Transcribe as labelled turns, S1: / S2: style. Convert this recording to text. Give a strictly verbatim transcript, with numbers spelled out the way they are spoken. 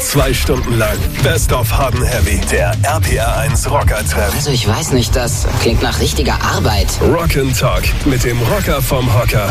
S1: Zwei Stunden lang Best of Hard and Heavy. Der R P R eins Rocker-Treff.
S2: Also ich weiß nicht, das klingt nach richtiger Arbeit.
S1: Rock and Talk mit dem Rocker vom Hocker.